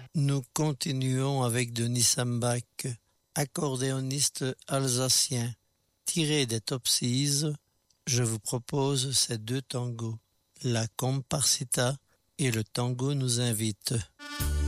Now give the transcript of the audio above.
Nous continuons avec Denis Sambach, accordéoniste alsacien. Tiré des Topsies, je vous propose ces deux tangos, la Comparsita et le Tango nous invite.